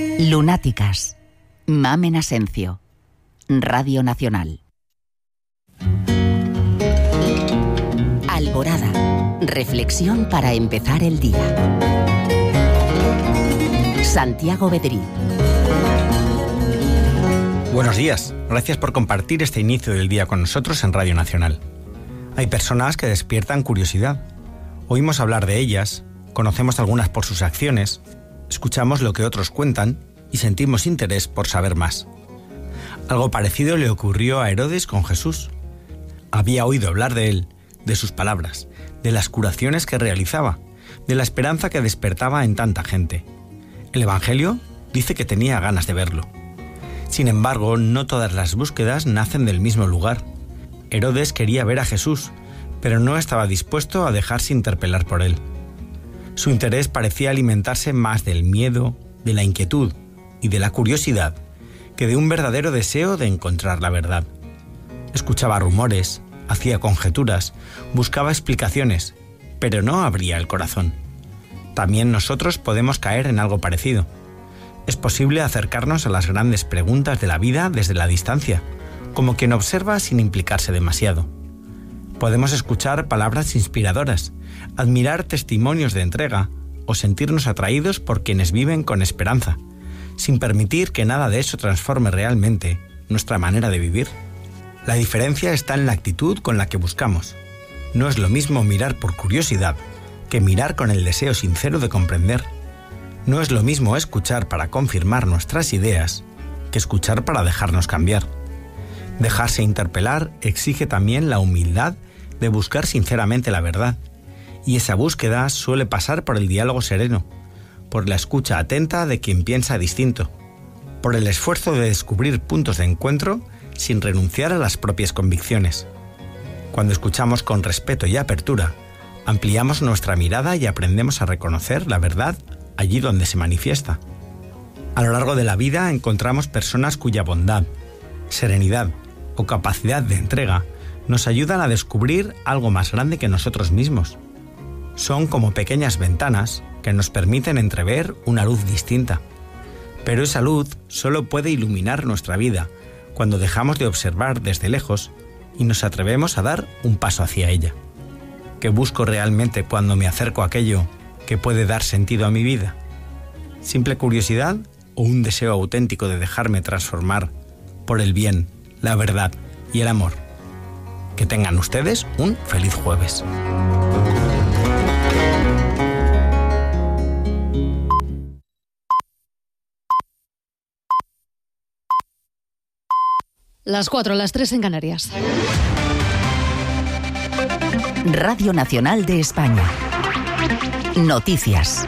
Lunáticas. Mamen Asencio. Radio Nacional. Alborada. Reflexión para empezar el día. Santiago Bedrí. Buenos días. Gracias por compartir este inicio del día con nosotros en Radio Nacional. Hay personas que despiertan curiosidad. Oímos hablar de ellas, conocemos algunas por sus acciones, escuchamos lo que otros cuentan y sentimos interés por saber más. Algo parecido le ocurrió a Herodes con Jesús. Había oído hablar de él, de sus palabras, de las curaciones que realizaba, de la esperanza que despertaba en tanta gente. El Evangelio dice que tenía ganas de verlo. Sin embargo, no todas las búsquedas nacen del mismo lugar. Herodes quería ver a Jesús, pero no estaba dispuesto a dejarse interpelar por él. Su interés parecía alimentarse más del miedo, de la inquietud y de la curiosidad que de un verdadero deseo de encontrar la verdad. Escuchaba rumores, hacía conjeturas, buscaba explicaciones, pero no abría el corazón. También nosotros podemos caer en algo parecido. Es posible acercarnos a las grandes preguntas de la vida desde la distancia, como quien observa sin implicarse demasiado. Podemos escuchar palabras inspiradoras, admirar testimonios de entrega o sentirnos atraídos por quienes viven con esperanza, sin permitir que nada de eso transforme realmente nuestra manera de vivir. La diferencia está en la actitud con la que buscamos. No es lo mismo mirar por curiosidad que mirar con el deseo sincero de comprender. No es lo mismo escuchar para confirmar nuestras ideas que escuchar para dejarnos cambiar. Dejarse interpelar exige también la humildad de buscar sinceramente la verdad, y esa búsqueda suele pasar por el diálogo sereno, por la escucha atenta de quien piensa distinto, por el esfuerzo de descubrir puntos de encuentro sin renunciar a las propias convicciones. Cuando escuchamos con respeto y apertura, ampliamos nuestra mirada y aprendemos a reconocer la verdad allí donde se manifiesta. A lo largo de la vida encontramos personas cuya bondad, serenidad o capacidad de entrega nos ayudan a descubrir algo más grande que nosotros mismos. Son como pequeñas ventanas que nos permiten entrever una luz distinta. Pero esa luz solo puede iluminar nuestra vida cuando dejamos de observar desde lejos y nos atrevemos a dar un paso hacia ella. ¿Qué busco realmente cuando me acerco a aquello que puede dar sentido a mi vida? ¿Simple curiosidad o un deseo auténtico de dejarme transformar por el bien, la verdad y el amor? Que tengan ustedes un feliz jueves. Las 4, las 3 en Canarias. Radio Nacional de España. Noticias.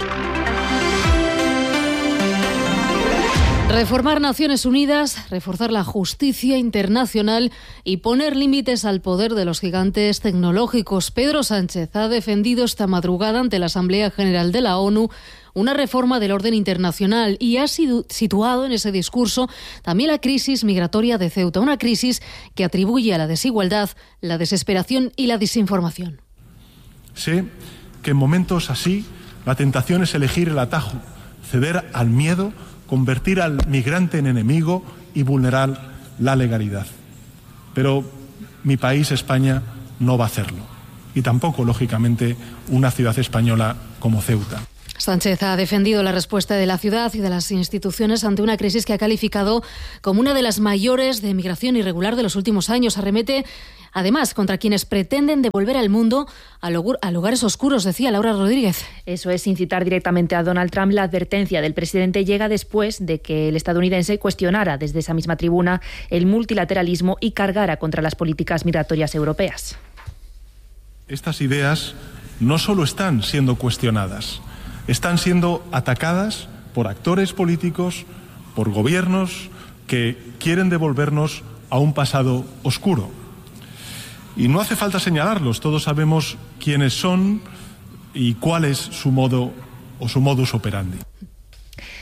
Reformar Naciones Unidas, reforzar la justicia internacional y poner límites al poder de los gigantes tecnológicos. Pedro Sánchez ha defendido esta madrugada ante la Asamblea General de la ONU una reforma del orden internacional y ha situado en ese discurso también la crisis migratoria de Ceuta, una crisis que atribuye a la desigualdad, la desesperación y la desinformación. Sé que en momentos así la tentación es elegir el atajo, ceder al miedo, convertir al migrante en enemigo y vulnerar la legalidad. Pero mi país, España, no va a hacerlo. Y tampoco, lógicamente, una ciudad española como Ceuta. Sánchez ha defendido la respuesta de la ciudad y de las instituciones ante una crisis que ha calificado como una de las mayores de migración irregular de los últimos años. Arremete, además, contra quienes pretenden devolver al mundo a lugares oscuros, decía Laura Rodríguez. Eso es incitar directamente a Donald Trump. La advertencia del presidente llega después de que el estadounidense cuestionara desde esa misma tribuna el multilateralismo y cargara contra las políticas migratorias europeas. Estas ideas no solo están siendo cuestionadas, están siendo atacadas por actores políticos, por gobiernos que quieren devolvernos a un pasado oscuro. Y no hace falta señalarlos, todos sabemos quiénes son y cuál es su modo o su modus operandi.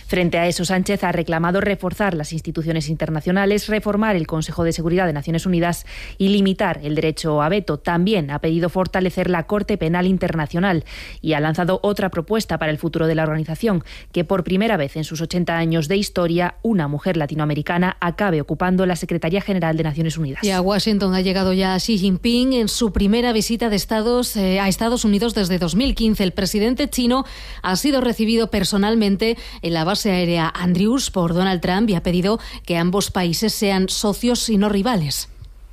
Frente a eso, Sánchez ha reclamado reforzar las instituciones internacionales, reformar el Consejo de Seguridad de Naciones Unidas y limitar el derecho a veto. También ha pedido fortalecer la Corte Penal Internacional y ha lanzado otra propuesta para el futuro de la organización, que por primera vez en sus 80 años de historia, una mujer latinoamericana acabe ocupando la Secretaría General de Naciones Unidas. Y a Washington ha llegado ya Xi Jinping en su primera visita a Estados Unidos desde 2015. El presidente chino ha sido recibido personalmente en la base aérea Andrews por Donald Trump y ha pedido que ambos países sean socios y no rivales.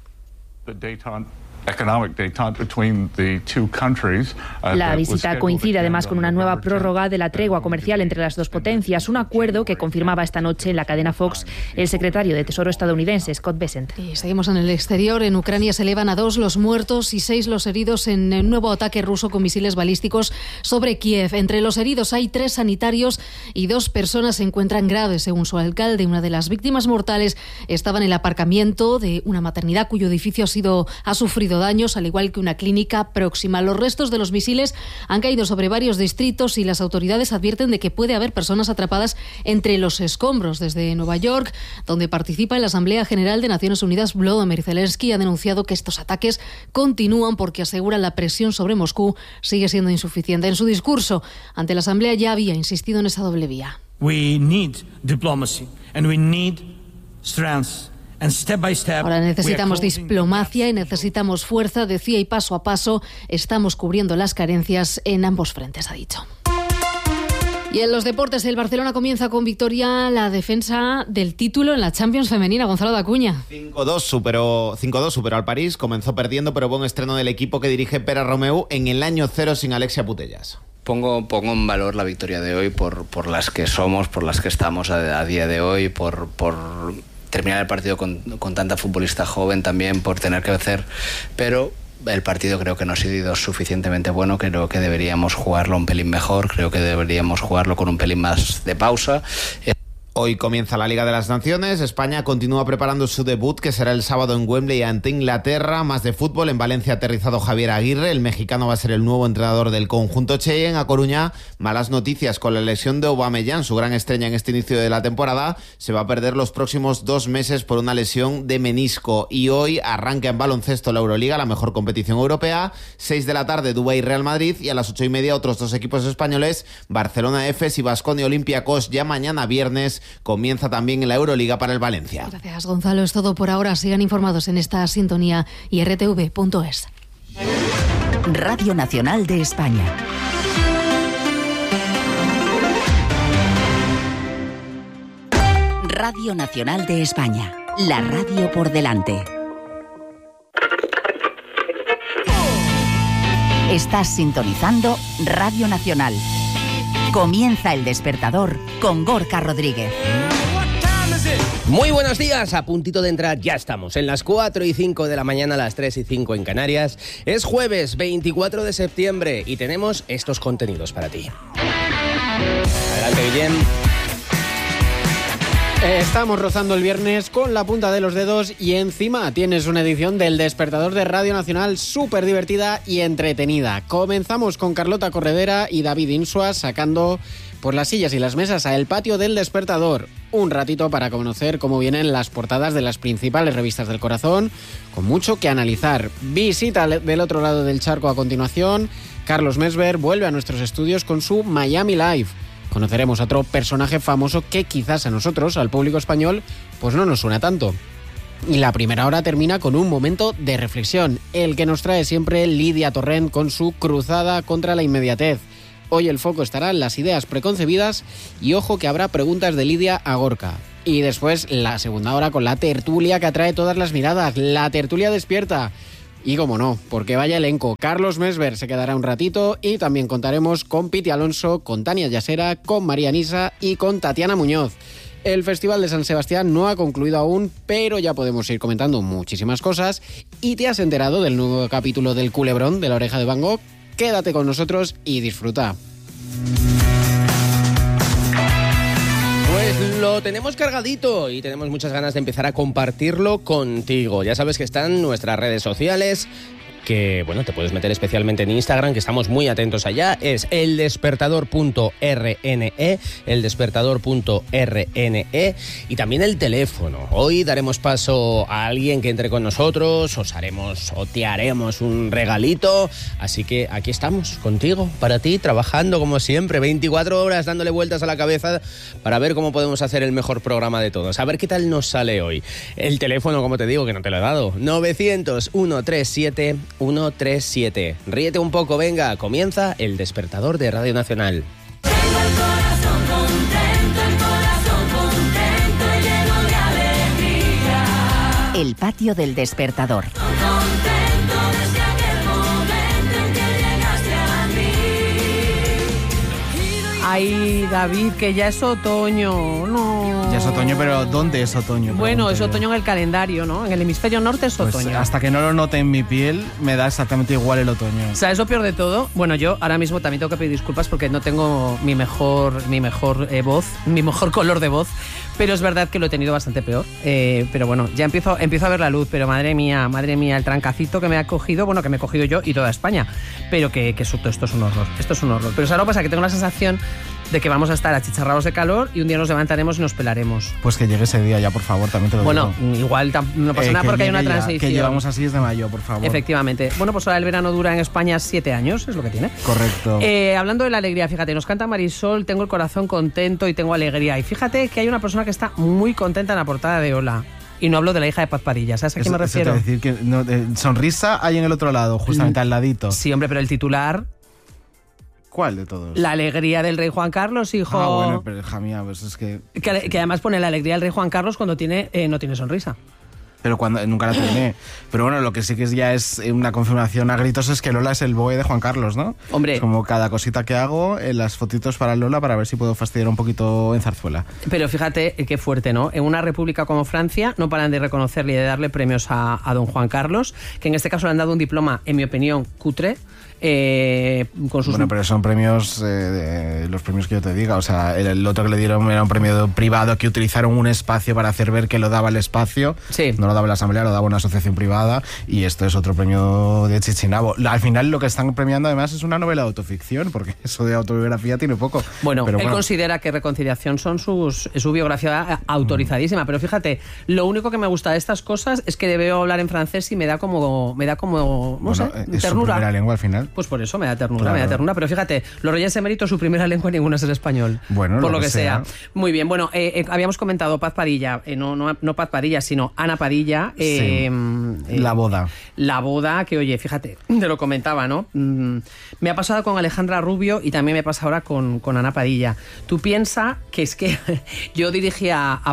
La visita coincide además con una nueva prórroga de la tregua comercial entre las dos potencias, un acuerdo que confirmaba esta noche en la cadena Fox el secretario de Tesoro estadounidense, Scott Bessent. Y seguimos en el exterior. En Ucrania se elevan a 2 los muertos y 6 los heridos en un nuevo ataque ruso con misiles balísticos sobre Kiev. Entre los heridos hay 3 sanitarios y 2 personas se encuentran graves, según su alcalde. Una de las víctimas mortales estaba en el aparcamiento de una maternidad cuyo edificio ha sufrido daños, al igual que una clínica próxima. Los restos de los misiles han caído sobre varios distritos y las autoridades advierten de que puede haber personas atrapadas entre los escombros. Desde Nueva York, donde participa en la Asamblea General de Naciones Unidas, Volodymyr Zelensky ha denunciado que estos ataques continúan porque asegura la presión sobre Moscú sigue siendo insuficiente. En su discurso ante la Asamblea ya había insistido en esa doble vía. We need diplomacy and we need strength. Ahora necesitamos diplomacia y necesitamos fuerza, decía, y paso a paso estamos cubriendo las carencias en ambos frentes, ha dicho. Y en los deportes, el Barcelona comienza con victoria la defensa del título en la Champions femenina. Gonzalo de Acuña. 5-2 superó al París, comenzó perdiendo, pero buen estreno del equipo que dirige Pere Romeu en el año 0 sin Alexia Putellas. Pongo en valor la victoria de hoy por las que somos, por las que estamos a día de hoy, por terminar el partido con tanta futbolista joven también, por tener que hacer, pero el partido creo que no ha sido suficientemente bueno, creo que deberíamos jugarlo un pelín mejor, creo que deberíamos jugarlo con un pelín más de pausa. Hoy comienza la Liga de las Naciones. España continúa preparando su debut, que será el sábado en Wembley ante Inglaterra. Más de fútbol. En Valencia ha aterrizado Javier Aguirre. El mexicano va a ser el nuevo entrenador del conjunto Che. En A Coruña, malas noticias con la lesión de Aubameyang, su gran estrella en este inicio de la temporada. Se va a perder los próximos 2 meses por una lesión de menisco. Y hoy arranca en baloncesto la Euroliga, la mejor competición europea. 6 de la tarde, Dubái Real Madrid. Y a las 8:30, otros 2 equipos españoles, Barcelona Efes y Baskonia Olympiacos. Ya mañana viernes comienza también en la Euroliga para el Valencia. Gracias, Gonzalo. Es todo por ahora. Sigan informados en esta sintonía y rtv.es. Radio Nacional de España. Radio Nacional de España. La radio por delante. Estás sintonizando Radio Nacional. Comienza El Despertador con Gorka Rodríguez. Muy buenos días, a puntito de entrar, ya estamos en las 4:05 de la mañana, las 3:05 en Canarias. Es jueves 24 de septiembre y tenemos estos contenidos para ti. Adelante, Guillem. Estamos rozando el viernes con la punta de los dedos y encima tienes una edición del Despertador de Radio Nacional súper divertida y entretenida. Comenzamos con Carlota Corredera y David Insua sacando por las sillas y las mesas a el patio del Despertador. Un ratito para conocer cómo vienen las portadas de las principales revistas del corazón, con mucho que analizar. Visita del otro lado del charco a continuación. Carlos Mesver vuelve a nuestros estudios con su Miami Live. Conoceremos a otro personaje famoso que quizás a nosotros, al público español, pues no nos suena tanto. Y la primera hora termina con un momento de reflexión, el que nos trae siempre Lidia Torrent con su cruzada contra la inmediatez. Hoy el foco estará en las ideas preconcebidas y ojo que habrá preguntas de Lidia a Gorka. Y después la segunda hora con la tertulia que atrae todas las miradas, la tertulia despierta. Y como no, porque vaya elenco. Carlos Mesver se quedará un ratito y también contaremos con Piti Alonso, con Tania Yasera, con María Nisa y con Tatiana Muñoz. El Festival de San Sebastián no ha concluido aún, pero ya podemos ir comentando muchísimas cosas. ¿Y te has enterado del nuevo capítulo del Culebrón de La Oreja de Van Gogh? Quédate con nosotros y disfruta. Pues lo tenemos cargadito y tenemos muchas ganas de empezar a compartirlo contigo. Ya sabes que están nuestras redes sociales, que, bueno, te puedes meter especialmente en Instagram, que estamos muy atentos allá. Es eldespertador.rne, eldespertador.rne, y también el teléfono. Hoy daremos paso a alguien que entre con nosotros, te haremos un regalito, así que aquí estamos contigo, para ti, trabajando como siempre, 24 horas dándole vueltas a la cabeza para ver cómo podemos hacer el mejor programa de todos. A ver qué tal nos sale hoy. El teléfono, como te digo, que no te lo he dado, 900-137-137. Ríete un poco, venga, comienza El Despertador de Radio Nacional. Tengo el corazón contento y lleno de alegría. El patio del despertador. Contento desde aquel momento en que llegaste a mí. Ay, David, que ya es otoño, no. Ya es otoño, pero ¿dónde es otoño? Bueno, es otoño en el calendario, ¿no? En el hemisferio norte es otoño. Pues hasta que no lo note en mi piel, me da exactamente igual el otoño. ¿Sabes lo peor de todo? Bueno, yo ahora mismo también tengo que pedir disculpas porque no tengo mi mejor voz, mi mejor color de voz, pero es verdad que lo he tenido bastante peor. Pero bueno, ya empiezo a ver la luz, pero madre mía, el trancacito que me ha cogido, bueno, que me he cogido yo y toda España, pero que esto es un horror, Pero ¿sabes lo que pasa? Que tengo la sensación de que vamos a estar achicharrados de calor y un día nos levantaremos y nos pelaremos. Pues que llegue ese día ya, por favor, también te lo digo. Bueno, igual no pasa nada porque hay una transición. Que llevamos así desde mayo, por favor. Efectivamente. Bueno, pues ahora el verano dura en España 7 años, es lo que tiene. Correcto. Hablando de la alegría, fíjate, nos canta Marisol, tengo el corazón contento y tengo alegría. Y fíjate que hay una persona que está muy contenta en la portada de Hola. Y no hablo de la hija de Paz Padilla, ¿sabes a qué me refiero? Eso te decir que sonrisa hay en el otro lado, justamente al ladito. Sí, hombre, pero el titular... ¿Cuál de todos? La alegría del rey Juan Carlos, hijo. Ah, bueno, pero hija mía, pues es que además pone la alegría del rey Juan Carlos cuando no tiene sonrisa. Pero cuando nunca la tiene. Pero bueno, lo que sí que ya es una confirmación a gritos es que Lola es el boe de Juan Carlos, ¿no? Hombre. Es como cada cosita que hago, las fotitos para Lola para ver si puedo fastidiar un poquito en Zarzuela. Pero fíjate qué fuerte, ¿no? En una república como Francia no paran de reconocerle y de darle premios a don Juan Carlos, que en este caso le han dado un diploma, en mi opinión, cutre. Con sus... Bueno, pero son premios, los premios que yo te diga. O sea, el otro que le dieron era un premio privado que utilizaron un espacio para hacer ver que lo daba el espacio. Sí. No lo daba la asamblea, lo daba una asociación privada. Y esto es otro premio de Chichinabo. Al final lo que están premiando además es una novela de autoficción, porque eso de autobiografía tiene poco. Bueno, pero él considera que Reconciliación es su biografía autorizadísima. Pero fíjate, lo único que me gusta de estas cosas es que veo hablar en francés y me da como no sé, es ternura. Su primera lengua al final. Pues por eso me da ternura, claro. Pero fíjate, los Reyes Eméritos, su primera lengua ninguna es el español. Bueno, por lo que sea. Muy bien, bueno, habíamos comentado Paz Padilla, no Paz Padilla, sino Ana Padilla. Sí. La boda. La boda, que oye, fíjate, te lo comentaba, ¿no? Me ha pasado con Alejandra Rubio y también me pasa ahora con Ana Padilla. Tú piensas que es que yo empecé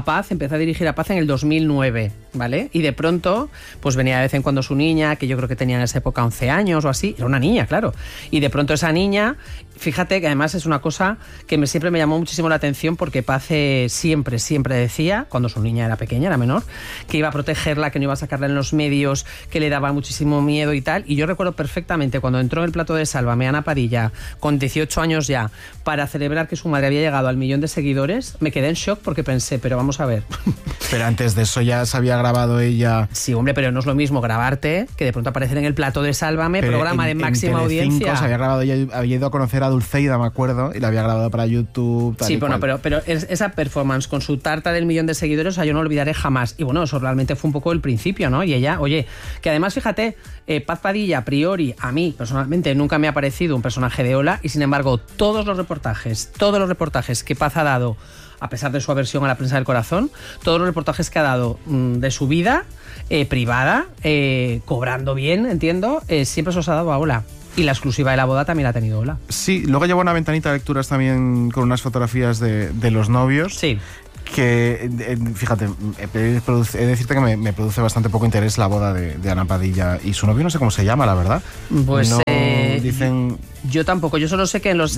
a dirigir a Paz en el 2009, ¿vale? Y de pronto, pues venía de vez en cuando su niña, que yo creo que tenía en esa época 11 años o así, era una niña, claro. Y de pronto esa niña, fíjate que además es una cosa que siempre me llamó muchísimo la atención, porque Paz siempre decía, cuando su niña era pequeña, era menor, que iba a protegerla, que no iba a sacarla en los medios, que le daba muchísimo miedo y tal. Y yo recuerdo perfectamente cuando entró en el plato de Sálvame Ana Padilla, con 18 años ya, para celebrar que su madre había llegado al 1.000.000 de seguidores, me quedé en shock porque pensé, pero vamos a ver. Pero antes de eso ya se había grabado ella. Sí, hombre, pero no es lo mismo grabarte que de pronto aparecer en el plato de Sálvame, pero programa de máxima audiencia. Se había grabado, ella había ido a conocer a Dulceida, me acuerdo, y la había grabado para YouTube. Sí, bueno, pero esa performance con su tarta del 1.000.000 de seguidores, o sea, yo no lo olvidaré jamás. Y bueno, eso realmente fue un poco el principio, ¿no? Y ella, oye, que además, fíjate, Paz Padilla, a priori, a mí personalmente nunca me ha parecido un personaje de Ola, y sin embargo, todos los reportajes que Paz ha dado, a pesar de su aversión a la prensa del corazón, todos los reportajes que ha dado de su vida privada, cobrando bien, entiendo, siempre se los ha dado a Ola. Y la exclusiva de la boda también la ha tenido Ola. Sí, luego lleva una ventanita de lecturas también con unas fotografías de los novios. Sí. Que, fíjate, he de decirte que me produce bastante poco interés la boda de Ana Padilla y su novio, no sé cómo se llama, la verdad. Pues no dicen... Yo tampoco, yo solo sé que en las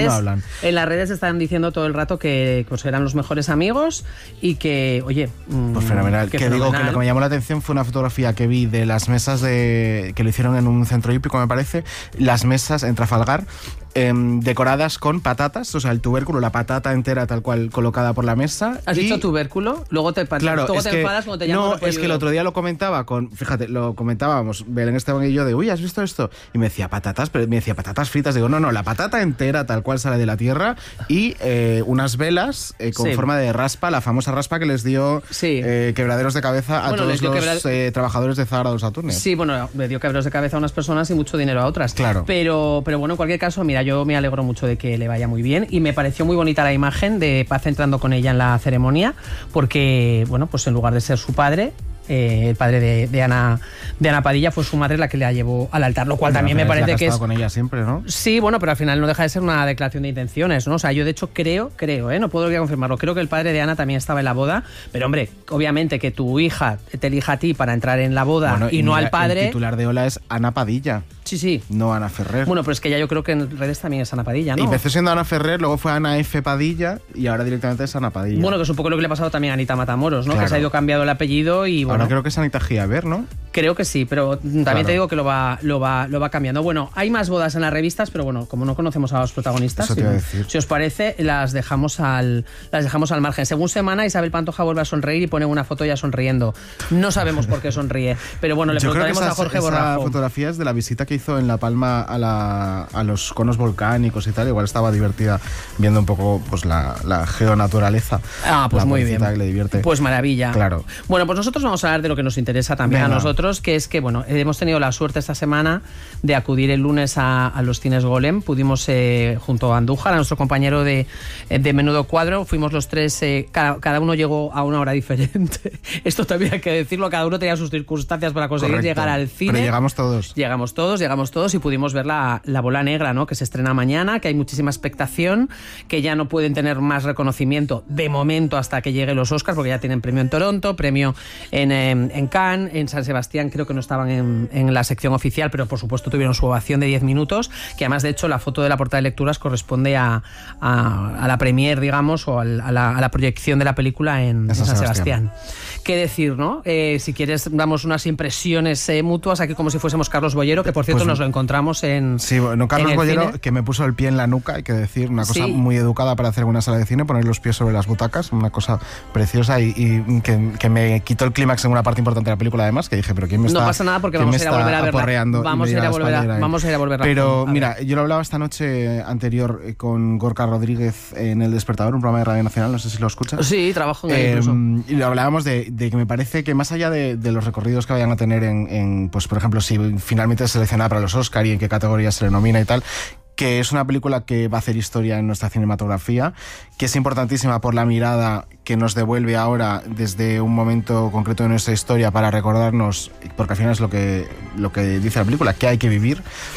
redes están diciendo todo el rato que pues, eran los mejores amigos y que, oye... Pues fenomenal. Que digo que lo que me llamó la atención fue una fotografía que vi de las mesas que lo hicieron en un centro hípico, me parece, las mesas en Trafalgar, decoradas con patatas, o sea, el tubérculo, la patata entera tal cual colocada por la mesa. ¿Has dicho tubérculo? Luego te enfadas cuando te llaman. No, es que el otro día lo comentábamos, Belén Esteban y yo, de, uy, ¿has visto esto? Y me decía patatas, pero me decía patatas fritas. Digo, no, la patata entera tal cual sale de la tierra y unas velas con forma de raspa, la famosa raspa que les dio quebraderos de cabeza a todos los trabajadores de Zahara dos Atunes. Sí, bueno, le dio quebraderos de cabeza a unas personas y mucho dinero a otras. Claro. Pero bueno, en cualquier caso, mira, yo me alegro mucho de que le vaya muy bien y me pareció muy bonita la imagen de Paz entrando con ella en la ceremonia porque, bueno, pues en lugar de ser su padre, el padre de Ana Padilla, fue su madre la que la llevó al altar, lo cual también me parece que es... con ella siempre, ¿no? Sí, bueno, pero al final no deja de ser una declaración de intenciones, ¿no? O sea, yo de hecho creo, no puedo confirmarlo, creo que el padre de Ana también estaba en la boda, pero hombre, obviamente que tu hija te elija a ti para entrar en la boda y no al padre... El titular de Ola es Ana Padilla. Sí. No Ana Ferrer. Bueno, pero es que ya yo creo que en redes también es Ana Padilla, ¿no? Empezó siendo Ana Ferrer, luego fue Ana F. Padilla y ahora directamente es Ana Padilla. Bueno, que es un poco lo que le ha pasado también a Anita Matamoros, ¿no? Claro. Que se ha ido cambiando el apellido y bueno... Ahora creo que es Anita Giaber, ¿no? Creo que sí, pero también te digo que lo va cambiando. Bueno, hay más bodas en las revistas, pero bueno, como no conocemos a los protagonistas, eso te iba a decir. Si os parece, las dejamos al margen. Según semana, Isabel Pantoja vuelve a sonreír y pone una foto ya sonriendo. No sabemos por qué sonríe, pero bueno, le preguntaremos a Jorge Borrajo. Esa fotografía es de la visita que hizo en La Palma a los conos volcánicos y tal. Igual estaba divertida viendo un poco pues la geonaturaleza. Pues muy bien. Que le divierte. Pues maravilla. Claro. Bueno, pues nosotros vamos a hablar de lo que nos interesa también a nosotros, que es que, bueno, hemos tenido la suerte esta semana de acudir el lunes a los cines Golem. Pudimos, junto a Andújar, a nuestro compañero de Menudo Cuadro, fuimos los tres, cada uno llegó a una hora diferente. Esto también hay que decirlo, cada uno tenía sus circunstancias para conseguir llegar al cine. Pero llegamos todos y pudimos ver la Bola Negra, ¿no? Que se estrena mañana, que hay muchísima expectación, que ya no pueden tener más reconocimiento de momento hasta que lleguen los Oscars, porque ya tienen premio en Toronto, premio en Cannes, en San Sebastián creo que no estaban en la sección oficial, pero por supuesto tuvieron su ovación de 10 minutos, que además de hecho la foto de la portada de lecturas corresponde a la premier, digamos, o a la proyección de la película en San Sebastián. ¿Qué decir, no? Si quieres damos unas impresiones mutuas aquí como si fuésemos Carlos Bollero, que por cierto nos lo encontramos en... Sí, bueno, Carlos Bollero, cine, que me puso el pie en la nuca, hay que decir, una cosa muy educada para hacer una sala de cine, poner los pies sobre las butacas, una cosa preciosa y que me quitó el clímax en una parte importante de la película además, que dije, pero ¿quién me está... No pasa nada porque vamos a ir a volver a verla. Vamos a ir a volver a Pero mira, yo lo hablaba esta noche anterior con Gorka Rodríguez en El Despertador, un programa de Radio Nacional, no sé si lo escuchas. Sí, trabajo en él incluso. Y lo hablábamos de que me parece que más allá de los recorridos que vayan a tener pues por ejemplo, si finalmente es seleccionada para los Oscar y en qué categoría se le nomina y tal, que es una película que va a hacer historia en nuestra cinematografía, que es importantísima por la mirada que nos devuelve ahora desde un momento concreto de nuestra historia para recordarnos, porque al final es lo que dice la película, que hay que vivir.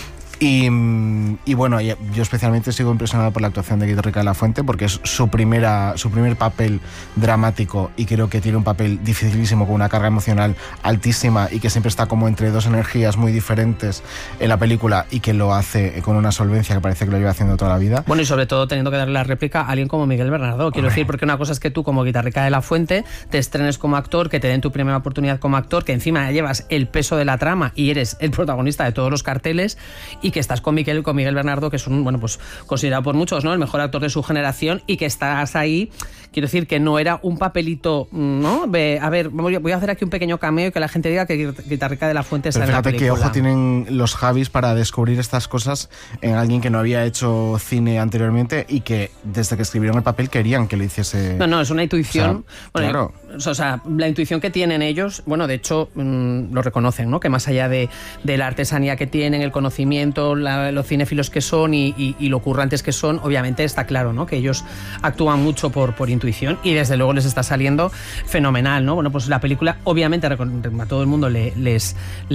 Y bueno, yo especialmente sigo impresionado por la actuación de Guitarrica de la Fuente, porque es su primer papel dramático y creo que tiene un papel dificilísimo con una carga emocional altísima y que siempre está como entre dos energías muy diferentes en la película y que lo hace con una solvencia que parece que lo lleva haciendo toda la vida. Bueno, y sobre todo teniendo que darle la réplica a alguien como Miguel Bernardo, quiero decir, porque una cosa es que tú como Guitarrica de la Fuente te estrenes como actor, que te den tu primera oportunidad como actor, que encima llevas el peso de la trama y eres el protagonista de todos los carteles, y que estás con Miguel Bernardo, que es pues considerado por muchos, ¿no?, el mejor actor de su generación, y que estás ahí, quiero decir que no era un papelito, ¿no? A ver, voy a hacer aquí un pequeño cameo y que la gente diga que Guitarrica de la Fuente está en la película. Fíjate qué ojo tienen los Javis para descubrir estas cosas en alguien que no había hecho cine anteriormente y que desde que escribieron el papel querían que le hiciese... No, es una intuición. Claro. O sea, la intuición que tienen ellos, bueno, de hecho lo reconocen, ¿no? Que más allá de la artesanía que tienen, el conocimiento, los cinéfilos que son y lo currantes que son, obviamente está claro, ¿no?, que ellos actúan mucho por intuición y desde luego les está saliendo fenomenal, ¿no? Bueno, pues la película obviamente a todo el mundo les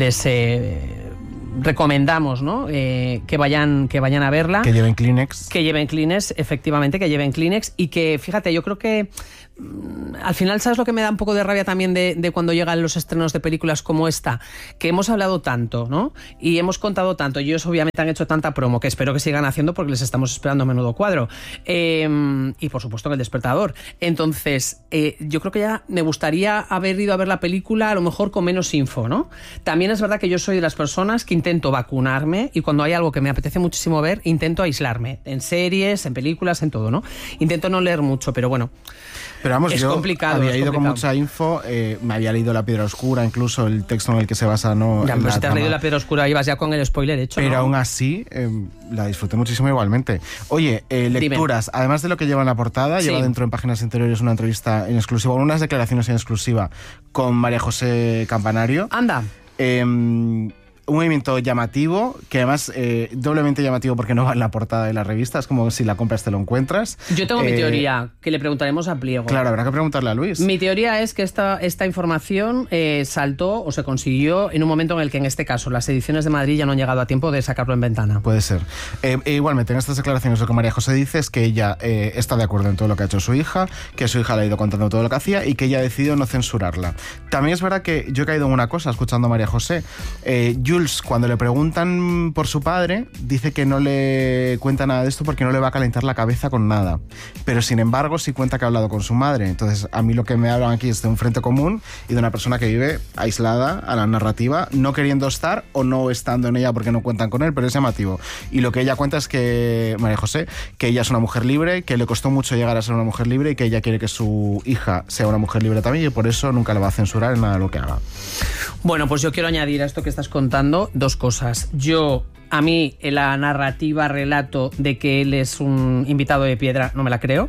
recomendamos, ¿no?, que vayan a verla. Que lleven Kleenex. Efectivamente, que lleven Kleenex, y que, fíjate, yo creo que al final, ¿sabes lo que me da un poco de rabia también de cuando llegan los estrenos de películas como esta? Que hemos hablado tanto, ¿no? Y hemos contado tanto, y ellos obviamente han hecho tanta promo, que espero que sigan haciendo porque les estamos esperando a menudo cuadro. Y por supuesto que El Despertador. Entonces, yo creo que ya me gustaría haber ido a ver la película a lo mejor con menos info, ¿no? También es verdad que yo soy de las personas que intento vacunarme y cuando hay algo que me apetece muchísimo ver, intento aislarme. En series, en películas, en todo, ¿no? Intento no leer mucho, pero bueno. Pero vamos, es yo complicado, había es ido complicado. con mucha info, me había leído La Piedra Oscura, incluso el texto en el que se basa, ¿no? Ya, pues si te has leído La Piedra Oscura, ibas ya con el spoiler hecho, pero ¿no? aún así, la disfruté muchísimo igualmente. Oye, lecturas, además de lo que lleva en la portada, Sí. lleva dentro en Páginas Interiores una entrevista en exclusiva, unas declaraciones en exclusiva con María José Campanario. Anda. Un movimiento llamativo, que además doblemente llamativo porque no va en la portada de la revista, es como si la compras te lo encuentras. Yo tengo mi teoría, que le preguntaremos a Pliego. Claro, habrá que preguntarle a Luis. Mi teoría es que esta información saltó o se consiguió en un momento en el que, en este caso, las ediciones de Madrid ya no han llegado a tiempo de sacarlo en ventana. Puede ser. Igualmente, en estas declaraciones lo que María José dice es que ella está de acuerdo en todo lo que ha hecho su hija, que su hija le ha ido contando todo lo que hacía y que ella ha decidido no censurarla. También es verdad que yo he caído en una cosa escuchando a María José. Jules, cuando le preguntan por su padre, dice que no le cuenta nada de esto porque no le va a calentar la cabeza con nada. Pero sin embargo, sí cuenta que ha hablado con su madre. Entonces, a mí lo que me hablan aquí es de un frente común y de una persona que vive aislada a la narrativa, no queriendo estar o no estando en ella porque no cuentan con él, pero es llamativo. Y lo que ella cuenta es que, María José, que ella es una mujer libre, que le costó mucho llegar a ser una mujer libre y que ella quiere que su hija sea una mujer libre también y por eso nunca le va a censurar en nada de lo que haga. Bueno, pues yo quiero añadir a esto que estás contando dos cosas. A mí, la narrativa, relato de que él es un invitado de piedra, no me la creo.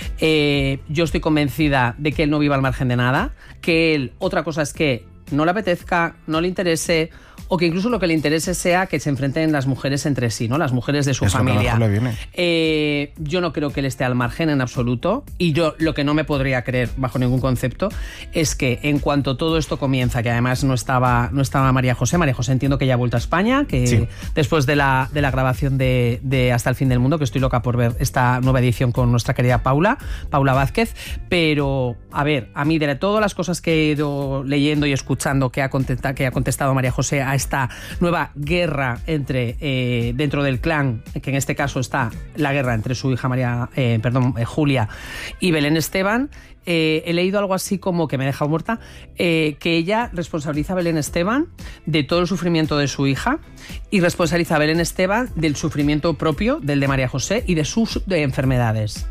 Yo estoy convencida de que él no viva al margen de nada, que él, otra cosa es que no le apetezca, no le interese, o que incluso lo que le interese sea que se enfrenten las mujeres entre sí, ¿no? Las mujeres de su familia. Lo que mejor le viene. Yo no creo que él esté al margen en absoluto, y yo lo que no me podría creer bajo ningún concepto es que en cuanto todo esto comienza, que además no estaba María José entiendo que ya ha vuelto a España, que sí. Después de la grabación de Hasta el fin del mundo, que estoy loca por ver esta nueva edición con nuestra querida Paula Vázquez, pero a ver, a mí de todas las cosas que he ido leyendo y escuchando que ha contestado María José a esta nueva guerra dentro del clan, que en este caso está la guerra entre su hija Julia y Belén Esteban, he leído algo así como, que me ha dejado muerta, que ella responsabiliza a Belén Esteban de todo el sufrimiento de su hija y responsabiliza a Belén Esteban del sufrimiento propio, del de María José, y de sus enfermedades.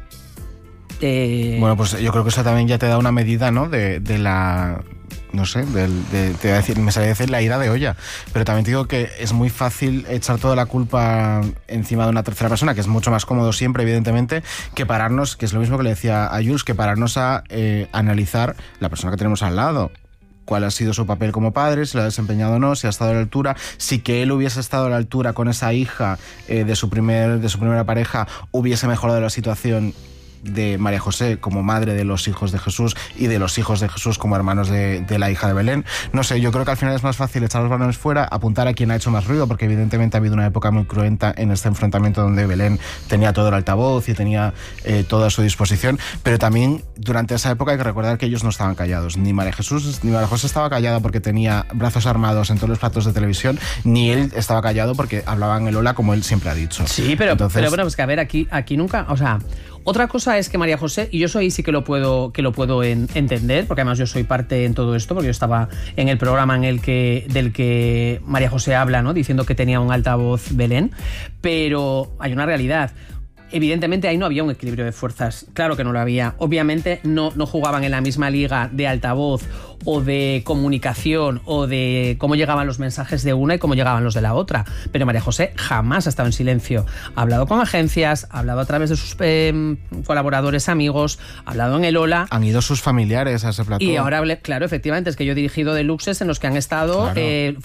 Bueno, pues yo creo que eso también ya te da una medida, ¿no? De la... No sé, te voy a decir, me salía a decir la ira de olla, pero también te digo que es muy fácil echar toda la culpa encima de una tercera persona, que es mucho más cómodo siempre, evidentemente, que pararnos, que es lo mismo que le decía a Jules, que pararnos a analizar la persona que tenemos al lado. Cuál ha sido su papel como padre, si lo ha desempeñado o no, si ha estado a la altura, si que él hubiese estado a la altura con esa hija de su primera pareja, hubiese mejorado la situación de María José como madre de los hijos de Jesús y de los hijos de Jesús como hermanos de la hija de Belén. No sé, yo creo que al final es más fácil echar los balones fuera, apuntar a quien ha hecho más ruido, porque evidentemente ha habido una época muy cruenta en este enfrentamiento donde Belén tenía todo el altavoz y tenía todo a su disposición, pero también durante esa época hay que recordar que ellos no estaban callados, ni María Jesús ni María José estaba callada porque tenía brazos armados en todos los platos de televisión, ni él estaba callado porque hablaba en el hola como él siempre ha dicho. Sí, pero bueno, pues que a ver, aquí nunca, o sea, otra cosa es que María José, y yo eso ahí sí que lo puedo entender, porque además yo soy parte en todo esto, porque yo estaba en el programa del que María José habla, ¿no? Diciendo que tenía un altavoz Belén, pero hay una realidad. Evidentemente ahí no había un equilibrio de fuerzas, claro que no lo había. Obviamente no jugaban en la misma liga de altavoz o de comunicación o de cómo llegaban los mensajes de una y cómo llegaban los de la otra. Pero María José jamás ha estado en silencio. Ha hablado con agencias, ha hablado a través de sus colaboradores, amigos, ha hablado en el Hola. Han ido sus familiares a ese plató. Y ahora, claro, efectivamente, es que yo he dirigido deluxes en los que han estado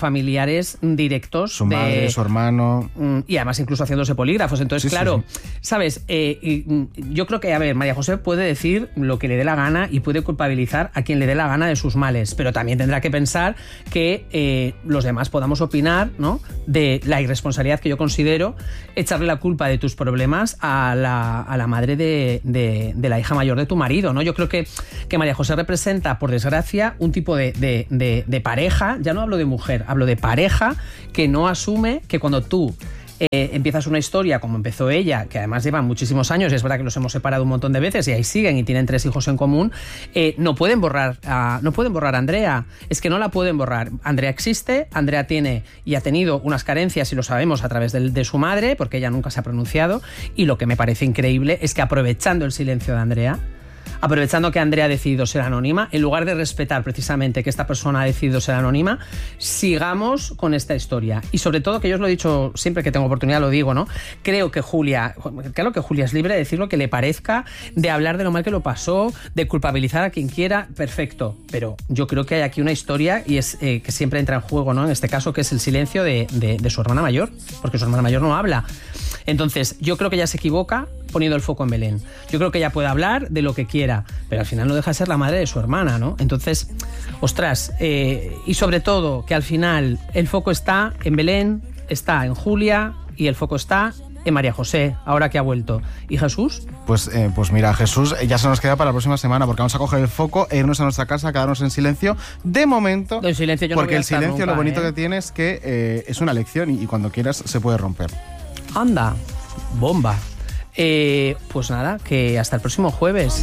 familiares directos. Su madre, su hermano. Y además incluso haciéndose polígrafos. Entonces, Sí, claro, sí. ¿sabes? ¿sabes? Yo creo que, a ver, María José puede decir lo que le dé la gana y puede culpabilizar a quien le dé la gana de sus males, pero también tendrá que pensar que los demás podamos opinar, ¿no?, de la irresponsabilidad que yo considero echarle la culpa de tus problemas a la madre de la hija mayor de tu marido, ¿no? Yo creo que María José representa, por desgracia, un tipo de pareja, ya no hablo de mujer, hablo de pareja que no asume que cuando tú empiezas una historia como empezó ella, que además llevan muchísimos años, y es verdad que los hemos separado un montón de veces y ahí siguen y tienen 3 hijos en común, no pueden borrar a Andrea, es que no la pueden borrar. Andrea existe, Andrea tiene y ha tenido unas carencias y lo sabemos a través de su madre, porque ella nunca se ha pronunciado, y lo que me parece increíble es que aprovechando el silencio de Andrea, aprovechando que Andrea ha decidido ser anónima, en lugar de respetar precisamente que esta persona ha decidido ser anónima, sigamos con esta historia. Y sobre todo, que yo os lo he dicho siempre que tengo oportunidad, lo digo, ¿no? Creo que Julia es libre de decir lo que le parezca, de hablar de lo mal que lo pasó, de culpabilizar a quien quiera, perfecto. Pero yo creo que hay aquí una historia y es que siempre entra en juego, ¿no? En este caso, que es el silencio de su hermana mayor, porque su hermana mayor no habla. Entonces, yo creo que ella se equivoca poniendo el foco en Belén. Yo creo que ella puede hablar de lo que quiera, pero al final no deja de ser la madre de su hermana, ¿no? Entonces, ostras, y sobre todo que al final el foco está en Belén, está en Julia y el foco está en María José, ahora que ha vuelto. ¿Y Jesús? Pues mira, Jesús ya se nos queda para la próxima semana, porque vamos a coger el foco e irnos a nuestra casa, quedarnos en silencio, de momento, en silencio yo porque no voy a el silencio nunca, lo bonito que tiene es que es una lección y cuando quieras se puede romper. Anda, bomba. Pues nada, que hasta el próximo jueves.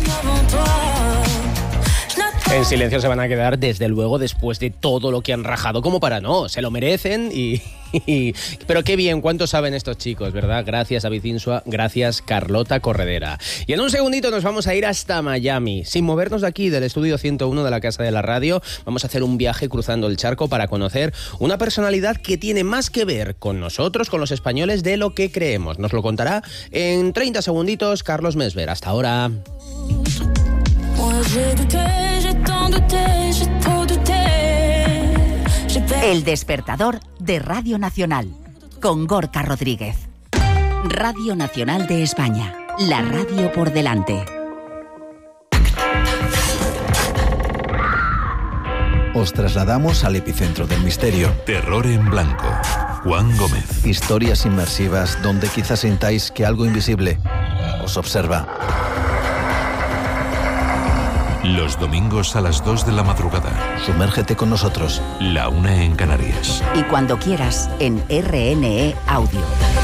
En silencio se van a quedar, desde luego, después de todo lo que han rajado, como para no, se lo merecen pero qué bien, cuánto saben estos chicos, ¿verdad? Gracias, David Insua, gracias, Carlota Corredera. Y en un segundito nos vamos a ir hasta Miami, sin movernos de aquí, del estudio 101 de la Casa de la Radio. Vamos a hacer un viaje cruzando el charco para conocer una personalidad que tiene más que ver con nosotros, con los españoles, de lo que creemos. Nos lo contará en 30 segunditos Carlos Mesver. Hasta ahora. El despertador de Radio Nacional, con Gorka Rodríguez. Radio Nacional de España, la radio por delante. Os trasladamos al epicentro del misterio. Terror en blanco. Juan Gómez. Historias inmersivas donde quizás sintáis que algo invisible os observa. Los domingos a las 2 de la madrugada. Sumérgete con nosotros. La 1 en Canarias. Y cuando quieras, en RNE Audio.